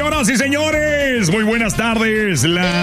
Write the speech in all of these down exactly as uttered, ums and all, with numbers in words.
Señoras y señores, muy buenas tardes.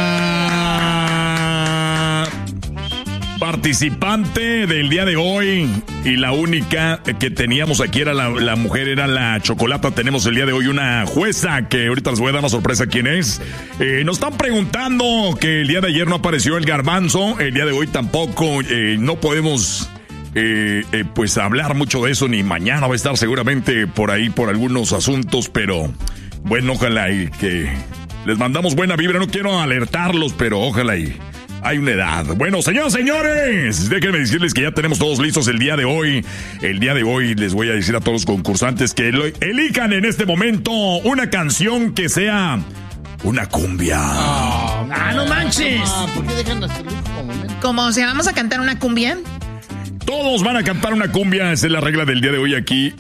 La participante del día de hoy y la única que teníamos aquí era la, la mujer, era la Chocolata. Tenemos el día de hoy una jueza que ahorita les voy a dar una sorpresa quién es. Eh, nos están preguntando que el día de ayer no apareció el Garbanzo, el día de hoy tampoco, eh, no podemos... Eh, eh, pues hablar mucho de eso, ni mañana va a estar seguramente por ahí por algunos asuntos, pero bueno, ojalá y que les mandamos buena vibra. No quiero alertarlos, pero ojalá y hay una edad. Bueno, señoras y señores, déjenme decirles que ya tenemos todos listos el día de hoy. El día de hoy les voy a decir a todos los concursantes que lo, elijan en este momento una canción que sea una cumbia. Oh, ah, no manches. Ah, ¿por qué dejan hasta el último momento? Como si vamos a cantar una cumbia. Todos van a cantar una cumbia, esa es la regla del día de hoy aquí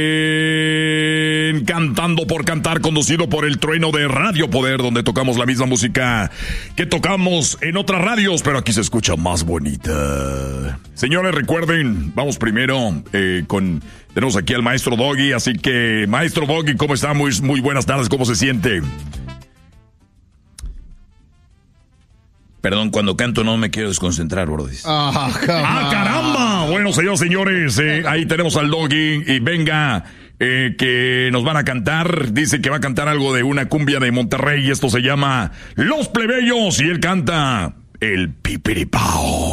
en Cantando por Cantar, conducido por el Trueno de Radio Poder, donde tocamos la misma música que tocamos en otras radios, pero aquí se escucha más bonita. Señores, recuerden, vamos primero eh, con... Tenemos aquí al maestro Doggy, así que, maestro Doggy, ¿cómo está? Muy, muy buenas tardes, ¿cómo se siente? Perdón, cuando canto no me quiero desconcentrar, brodis. Oh, ¡Ah, caramba! Bueno, señores, señores, eh, ahí tenemos al Doggy. Y venga, eh, que nos van a cantar. Dice que va a cantar algo de una cumbia de Monterrey. Y esto se llama Los Plebeyos. Y él canta El Pipiripao.